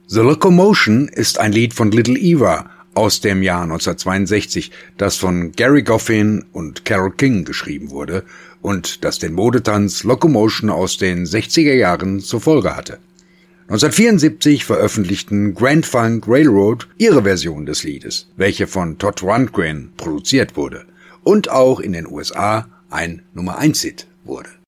The Locomotion ist ein Lied von Little Eva aus dem Jahr 1962, das von Gary Goffin und Carole King geschrieben wurde und das den Modetanz Locomotion aus den 60er Jahren zur Folge hatte. 1974 veröffentlichten Grand Funk Railroad ihre Version des Liedes, welche von Todd Rundgren produziert wurde und auch in den USA ein Nummer-1-Hit wurde.